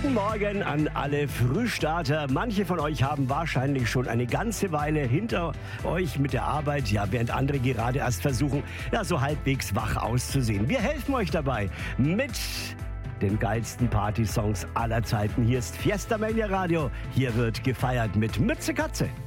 Guten Morgen an alle Frühstarter. Manche von euch haben wahrscheinlich schon eine ganze Weile hinter euch mit der Arbeit, ja, während andere gerade erst versuchen, ja, so halbwegs wach auszusehen. Wir helfen euch dabei mit den geilsten Party-Songs aller Zeiten. Hier ist Fiesta Mania Radio. Hier wird gefeiert mit Mütze Katze.